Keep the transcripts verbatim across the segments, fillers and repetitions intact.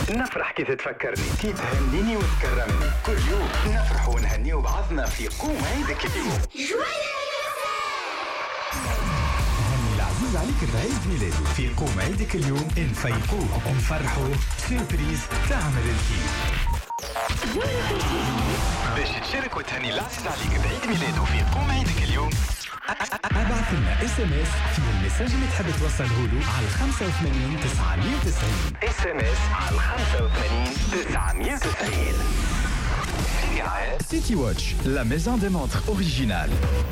نفرح كي تتفكرني، كي تهنيني وتكرمني. كل يوم نفرح ونهني وبعضنا في قوم عيدك اليوم. هني العزيز عليك بعيد ميلادي في قوم عيدك اليوم. نفيقوه نفرحوا سيربريز تعمل الكيف. باش تشارك وتهني العزيز عليك بعيد ميلاده في قوم عيدك اليوم، ابعث لنا اس ام اس في المساج اللي تحب توصله له على خمسة وثمانين تسعمية وتسعين. اس ام اس على خمسة وثمانين تسعمية وتسعين. سيتي واتش، لا ميزون دي مونتر اوريجينال.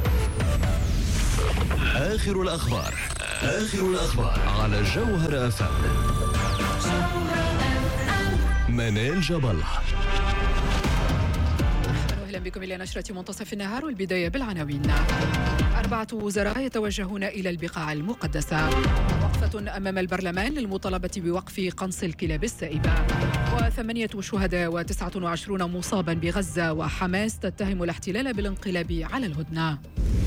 آخر الأخبار آخر الأخبار على جوهر أف أم. منال جبل. أهلا بكم إلى نشرة منتصف النهار، والبداية بالعناوين. أربعة وزراء يتوجهون إلى البقاع المقدسة. وقفة أمام البرلمان للمطالبة بوقف قنص الكلاب السائبة. وثمانية شهداء وتسعة وعشرون مصابا بغزة، وحماس تتهم الاحتلال بالانقلاب على الهدنة.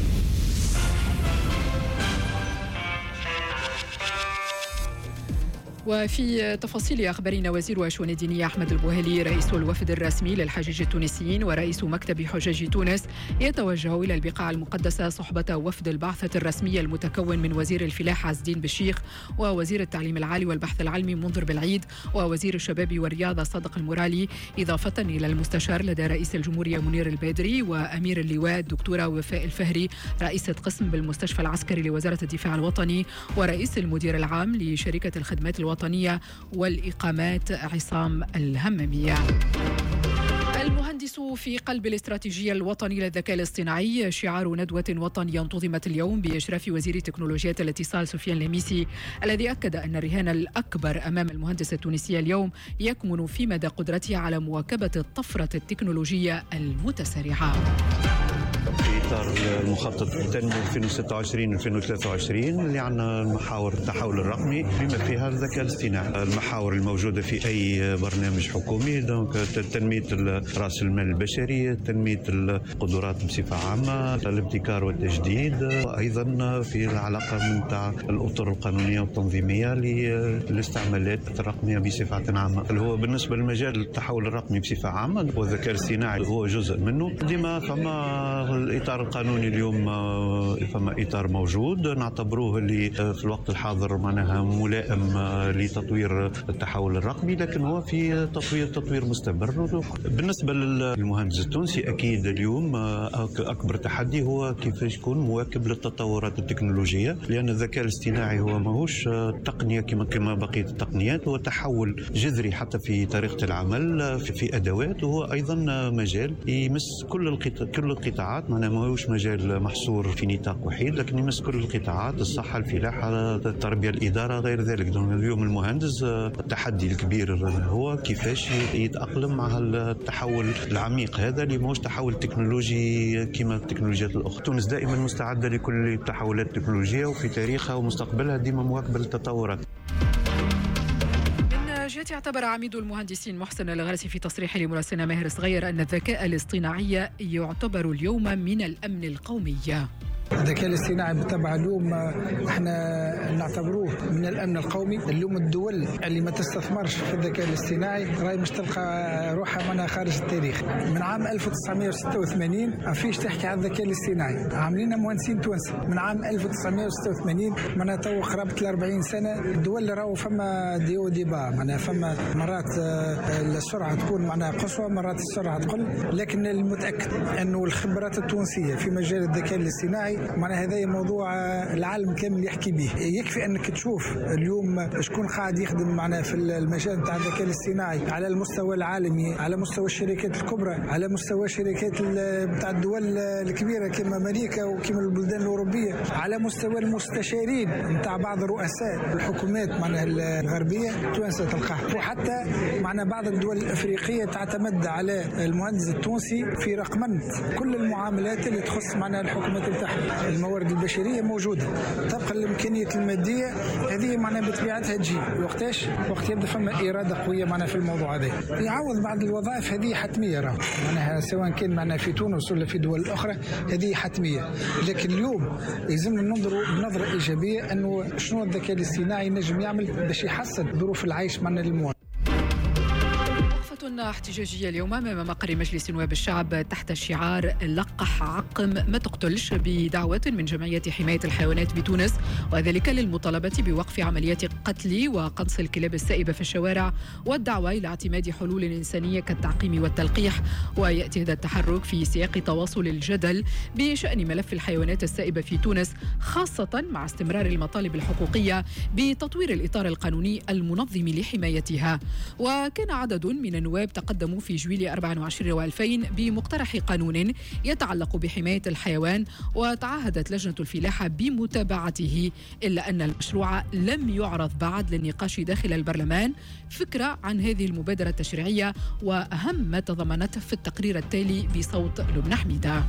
وفي تفاصيل أخبارنا، وزير الشؤون الدينية أحمد البوهلي رئيس الوفد الرسمي للحجاج التونسيين ورئيس مكتب حجاج تونس يتوجه إلى البقاع المقدسة صحبة وفد البعثة الرسمية المتكون من وزير الفلاحة عز الدين بشيخ، ووزير التعليم العالي والبحث العلمي منذر بالعيد، ووزير الشباب والرياضة صادق المرالي، إضافة إلى المستشار لدى رئيس الجمهورية منير البادري، وأمير اللواء الدكتورة وفاء الفهري رئيسة قسم بالمستشفى العسكري لوزارة الدفاع الوطني، ورئيس المدير العام لشركة الخدمات الوطنية والإقامات عصام الهمامية. المهندس في قلب الاستراتيجية الوطني للذكاء الاصطناعي، شعار ندوة وطنية انتظمت اليوم بإشراف وزير تكنولوجيات الاتصال سفيان لميسي، الذي أكد أن الرهان الأكبر أمام المهندس التونسي اليوم يكمن في مدى قدرته على مواكبة الطفرة التكنولوجية المتسارعة. في إطار المخطط التنمية ألفين وستة وعشرين ألفين وثلاثة وعشرين اللي عندنا محاور التحول الرقمي بما فيها الذكاء الاصطناعي. المحاور الموجودة في أي برنامج حكومي، دونك تنمية رأس المال البشري، تنمية القدرات بصفة عامة، الابتكار والتجديد، أيضا في العلاقة من تاع الأطر القانونية والتنظيمية للاستعمالات الرقمية بصفة عامة. اللي هو بالنسبة لمجال التحول الرقمي بصفة عامة والذكاء الاصطناعي هو جزء منه. ديما فما الإطار القانوني اليوم فما إطار موجود نعتبروه اللي في الوقت الحاضر معناها ملائم لتطوير التحول الرقمي، لكن هو في تطوير تطوير مستمر. بالنسبة للمهندس التونسي أكيد اليوم أكبر تحدي هو كيفاش يكون مواكب للتطورات التكنولوجية، لأن الذكاء الاصطناعي هو ماهوش تقنية كما كما بقية التقنيات، هو تحول جذري حتى في طريقة العمل في أدوات، وهو أيضا مجال يمس كل القطاع كل القطاعات، معناها ماهوش مجال محصور في نطاق وحيد، لكن يمس كل القطاعات: الصحة، الفلاحة، التربية، الإدارة، غير ذلك. دونك اليوم المهندس التحدي الكبير هو كيفاش يتأقلم مع التحول العميق هذا اللي ماهوش تحول تكنولوجي كما التكنولوجيات الأخرى. تونس دائما مستعدة لكل التحولات التكنولوجية، وفي تاريخها ومستقبلها ديما مواكبة للتطورات. جهة اعتبر عميد المهندسين محسن الغرسي في تصريح لمراسلنا ماهر صغير أن الذكاء الاصطناعي يعتبر اليوم من الأمن القومي. الذكاء الاصطناعي بالطبع اليوم احنا نعتبروه من الامن القومي. اليوم الدول اللي ما تستثمرش في الذكاء الاصطناعي راهي مش تلقى روحها منها خارج التاريخ. من عام ألف وتسعمية وستة وثمانين ما فيش تحكي عن الذكاء الاصطناعي، عاملين مهندسين تونسي من عام ألف وتسعمية وستة وثمانين، معناها تو قرابه الأربعين سنه. الدول اللي راهو فما ديو ديبا، معناها فما مرات السرعه تكون معناها قصوى، مرات السرعه تقل، لكن المتاكد انه الخبرات التونسيه في مجال الذكاء الاصطناعي معناها هذا موضوع العالم كامل يحكي به. يكفي انك تشوف اليوم شكون قاعد يخدم معنا في المجال نتاع الذكاء الاصطناعي على المستوى العالمي، على مستوى الشركات الكبرى، على مستوى الشركات نتاع الدول الكبيره كما امريكا وكما البلدان الاوروبيه، على مستوى المستشارين نتاع بعض رؤساء الحكومات معناها الغربيه تونس تلقاه، وحتى معنا بعض الدول الافريقيه تعتمد على المهندس التونسي في رقمنه كل المعاملات اللي تخص معنا الحكومات بتاعها. الموارد البشريه موجوده، تبقى الامكانيات الماديه هذه معناها بطبيعتها تجي وقتاش وقت يبدا فما اراده قويه معناها في الموضوع هذا. يعوض بعض الوظائف هذه حتميه، راه معناها سواء كان معناها في تونس ولا في دول اخرى هذه حتميه. لكن اليوم لازمنا ننظروا بنظره ايجابيه انه شنو الذكاء الاصطناعي نجم يعمل باش يحسن ظروف العيش معنا للمواطن. احتجاجية اليوم أمام مقر مجلس نواب الشعب تحت شعار لقح عقم ما تقتلش، بدعوة من جمعية حماية الحيوانات بتونس، وذلك للمطالبة بوقف عمليات قتل وقنص الكلاب السائبة في الشوارع، والدعوة إلى اعتماد حلول إنسانية كالتعقيم والتلقيح. ويأتي هذا التحرك في سياق تواصل الجدل بشأن ملف الحيوانات السائبة في تونس، خاصة مع استمرار المطالب الحقوقية بتطوير الإطار القانوني المنظم لحمايتها. وكان عدد من النواب تقدموا في جويلية أربعة وعشرين وألفين بمقترح قانون يتعلق بحماية الحيوان، وتعهدت لجنة الفلاحة بمتابعته، إلا أن المشروع لم يعرض بعد للنقاش داخل البرلمان. فكرة عن هذه المبادرة التشريعية وأهم ما تضمنته في التقرير التالي بصوت لبنى حميدة.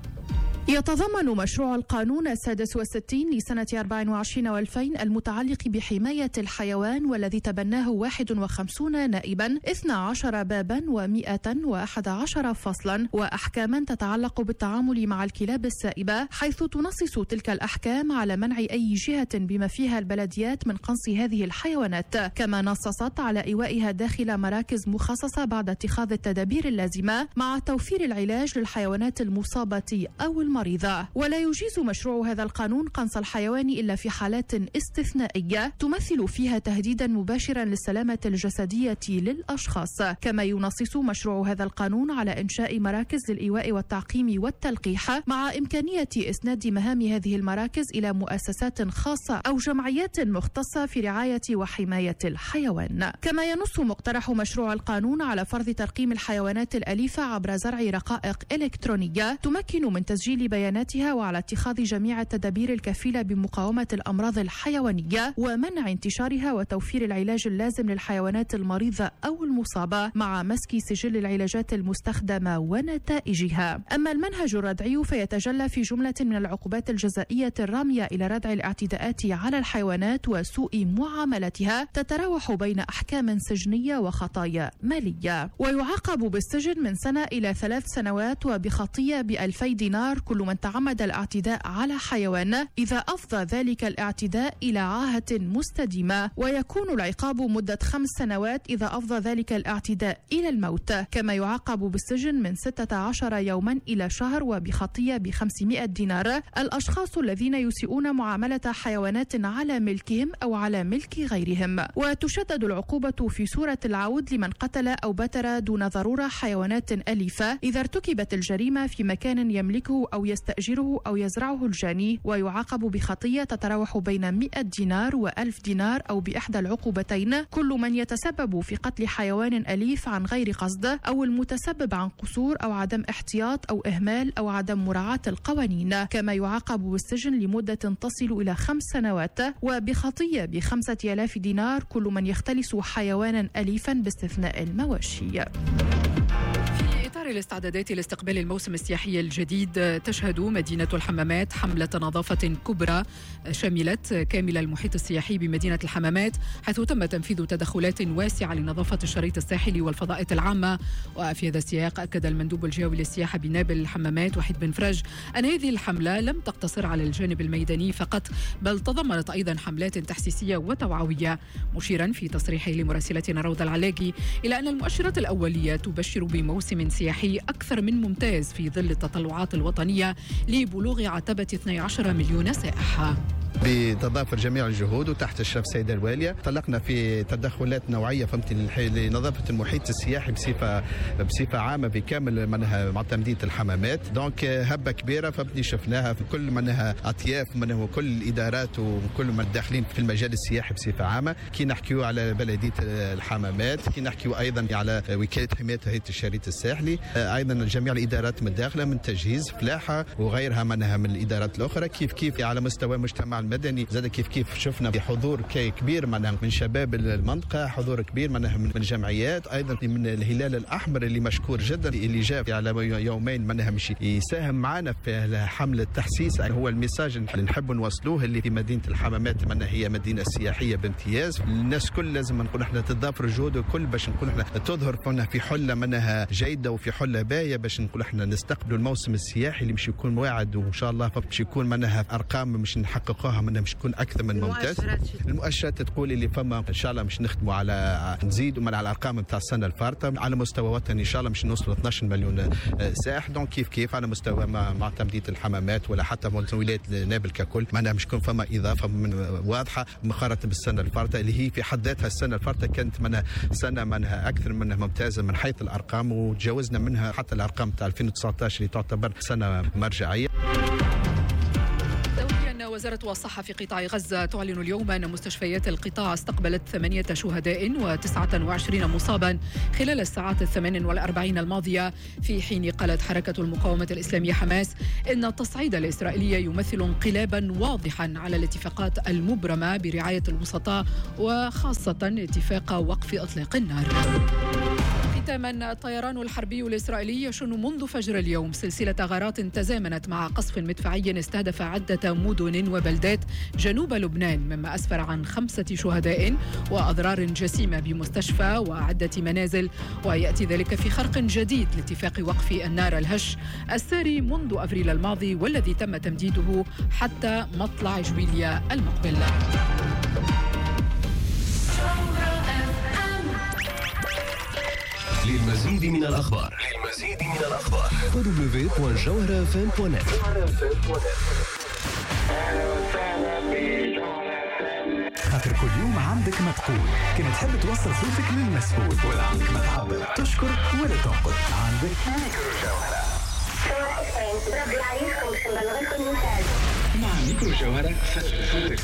يتضمن مشروع القانون السادس والستين لسنة أربعة وعشرين وألفين المتعلق بحماية الحيوان، والذي تبناه واحد وخمسين نائبا، اثنا عشر بابا ومئة وأحد عشر فصلا وأحكاما تتعلق بالتعامل مع الكلاب السائبة، حيث تنصص تلك الأحكام على منع أي جهة بما فيها البلديات من قنص هذه الحيوانات، كما نصصت على إيوائها داخل مراكز مخصصة بعد اتخاذ التدابير اللازمة مع توفير العلاج للحيوانات المصابة أو المريضة. ولا يجيز مشروع هذا القانون قنص الحيوان إلا في حالات استثنائية تمثل فيها تهديدا مباشرا للسلامة الجسدية للأشخاص. كما ينصص مشروع هذا القانون على إنشاء مراكز للإيواء والتعقيم والتلقيح، مع إمكانية إسناد مهام هذه المراكز إلى مؤسسات خاصة أو جمعيات مختصة في رعاية وحماية الحيوان. كما ينص مقترح مشروع القانون على فرض ترقيم الحيوانات الأليفة عبر زرع رقائق إلكترونية تمكن من تسجيل بياناتها، وعلى اتخاذ جميع التدابير الكفيلة بمقاومة الأمراض الحيوانية ومنع انتشارها، وتوفير العلاج اللازم للحيوانات المريضة أو المصابة، مع مسك سجل العلاجات المستخدمة ونتائجها. أما المنهج الردعي فيتجلى في جملة من العقوبات الجزائية الرامية إلى ردع الاعتداءات على الحيوانات وسوء معاملتها، تتراوح بين أحكام سجنية وخطايا مالية. ويعاقب بالسجن من سنة إلى ثلاث سنوات وبخطية بألفي دينار كل من تعمد الاعتداء على حيوان، إذا أفضى ذلك الاعتداء إلى عاهة مستديمة، ويكون العقاب مدة خمس سنوات إذا أفضى ذلك الاعتداء إلى الموت. كما يعاقب بالسجن من ستة عشر يوما إلى شهر وبخطية بخمسمائة دينار الأشخاص الذين يسيئون معاملة حيوانات على ملكهم أو على ملك غيرهم. وتشدد العقوبة في صورة العود لمن قتل أو بتر دون ضرورة حيوانات أليفة إذا ارتكبت الجريمة في مكان يملكه أو يستأجره أو يزرعه الجاني، ويعاقب بخطية تتراوح بين مئة دينار وألف دينار أو بإحدى العقوبتين كل من يتسبب في قتل حيوان أليف عن غير قصد، أو المتسبب عن قصور أو عدم احتياط أو إهمال أو عدم مراعاة القوانين. كما يعاقب بالسجن لمدة تصل إلى خمس سنوات وبخطية بخمسة آلاف دينار كل من يختلس حيوانا أليفا باستثناء المواشي. في إطار الاستعدادات لاستقبال الموسم السياحي الجديد، تشهد مدينة الحمامات حملة نظافة كبرى شملت كامل المحيط السياحي بمدينة الحمامات، حيث تم تنفيذ تدخلات واسعة لنظافة الشريط الساحلي والفضاءات العامة. وفي هذا السياق أكد المندوب الجوي للسياحة بنابل الحمامات وحيد بن فرج أن هذه الحملة لم تقتصر على الجانب الميداني فقط، بل تضمنت أيضا حملات تحسيسية وتوعوية، مشيرا في تصريحه لمراسلتنا روضة العلاقي إلى أن المؤشرات الأولية تبشر بموسم سياحي أكثر من ممتاز في ظل التطلعات الوطنية لبلوغ عتبة اثني عشر مليون سائح. بتضافر جميع الجهود وتحت إشراف السيدة الوالية طلقنا في تدخلات نوعية فهمتني لنظافة المحيط السياحي بصفة بصفة عامة بكامل منها معتمدية الحمامات. دونك هبة كبيرة فهمتني شفناها في كل منها أطياف منها كل الإدارات وكل من داخلين في المجال السياحي بصفة عامة. كي نحكيو على بلدية الحمامات، كي نحكيو أيضا على وكالة حماية هيئة الشريط الساحلي، أيضا جميع الإدارات متداخلة من تجهيز فلاحة وغيرها منها من الإدارات الأخرى، كيف كيف على مستوى مجتمع المدني زاد كيف كيف شفنا بحضور كبير منها من شباب المنطقة، حضور كبير منها من الجمعيات، أيضا من الهلال الأحمر اللي مشكور جدا اللي جاء على يومين منها مشي يساهم معنا في حملة التحسيس. هو الميساج اللي نحب نوصلوه اللي في مدينة الحمامات منها هي مدينة سياحية بامتياز. الناس كل لازم نقول احنا تضافر جهود الكل باش نقول احنا تظهر فينا في حلة منها جيدة وفي حلة باية باش نقول احنا نستقبلوا الموسم السياحي اللي مش يكون واعد وإن شاء الله باش يكون منها أرقام مش نحققوها راها منا مش تكون اكثر من ممتاز. المؤشرات تقول اللي فما ان شاء الله مش نخدموا على نزيدوا من على الارقام نتاع السنه الفارطه على مستوى وطني ان شاء الله مش نوصلوا اثناش مليون سائح. دونك كيف كيف على مستوى مع, مع تمديد الحمامات ولا حتى ولايه نابل ككل معناها مش تكون فما اضافه من واضحه مقارنه بالسنه الفارطه اللي هي في حد ذاتها السنه الفارطه كانت منها سنه منها اكثر منها ممتازه من حيث الارقام، وتجاوزنا منها حتى الارقام تاع ألفين وتسعة عشر اللي تعتبر سنه مرجعيه. وزارة الصحة في قطاع غزة تعلن اليوم أن مستشفيات القطاع استقبلت ثمانية شهداء وتسعة وعشرين مصابا خلال الساعات الثمان والأربعين الماضية، في حين قالت حركة المقاومة الإسلامية حماس إن التصعيد الإسرائيلي يمثل انقلابا واضحا على الاتفاقات المبرمة برعاية الوسطاء وخاصة اتفاق وقف إطلاق النار. ختاما، الطيران الحربي الإسرائيلي يشن منذ فجر اليوم سلسلة غارات تزامنت مع قصف مدفعي استهدف عدة مدن وبلدات جنوب لبنان، مما أسفر عن خمسة شهداء وأضرار جسيمة بمستشفى وعدة منازل، ويأتي ذلك في خرق جديد لاتفاق وقف النار الهش الساري منذ أبريل الماضي والذي تم تمديده حتى مطلع جويليا المقبل. للمزيد من الأخبار للمزيد من الأخبار دبليو دبليو دوت جوهرة إف إم دوت نت. خاطر كل يوم عندك ما تقول، كما تحب توصل صوتك للمسؤول ولا عندك ما تعبر تشكر ولا تنقد، عندك ميكرو جوهرة. مع ميكرو جوهرة سجل صوتك